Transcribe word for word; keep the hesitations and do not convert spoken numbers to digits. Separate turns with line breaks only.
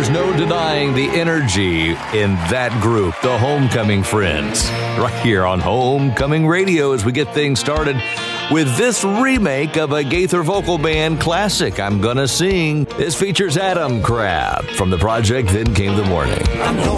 There's no denying the energy in that group, the Homecoming Friends. Right here on Homecoming Radio as we get things started with this remake of a Gaither vocal band classic, I'm Gonna Sing. This features Adam Crabb from the project Then Came the Morning.